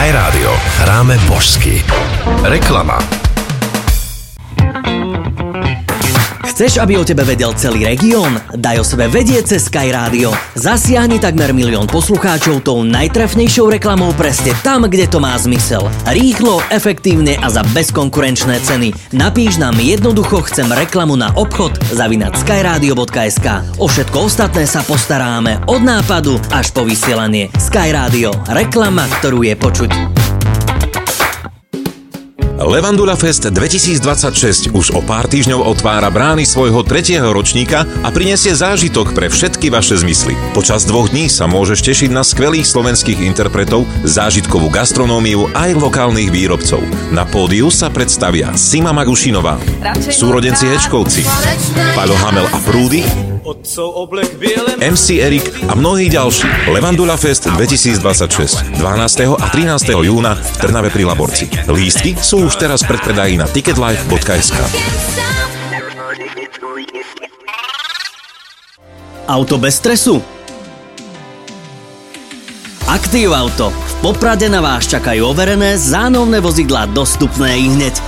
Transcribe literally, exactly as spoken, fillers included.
Sky Rádio. Hráme božsky. Reklama. Chceš, aby o tebe vedel celý región? Daj o sebe vedieť cez Sky Rádio. Zasiahni takmer milión poslucháčov tou najtrefnejšou reklamou presne tam, kde to má zmysel. Rýchlo, efektívne a za bezkonkurenčné ceny. Napíš nám jednoducho chcem reklamu na obchod zavináč skyradio bodka es ká. O všetko ostatné sa postaráme od nápadu až po vysielanie. Sky Rádio. Reklama, ktorú je počuť. Levandula Fest dvetisícdvadsaťšesť už o pár týždňov otvára brány svojho tretieho ročníka a prinesie zážitok pre všetky vaše zmysly. Počas dvoch dní sa môžeš tešiť na skvelých slovenských interpretov, zážitkovú gastronómiu aj lokálnych výrobcov. Na pódiu sa predstavia Sima Magušinová, súrodenci Hečkovci, Paľo Hamel a Prúdy, em cé Erik a mnohí ďalší. Levandula Fest dvetisícdvadsaťšesť dvanásteho a trinásteho júna v Trnave pri Laborci. Lístky sú už teraz predpredají na ticketlife bodka es ká. Auto bez stresu? Aktív Auto. V Poprade na vás čakajú overené zánovné vozidlá dostupné ihneď.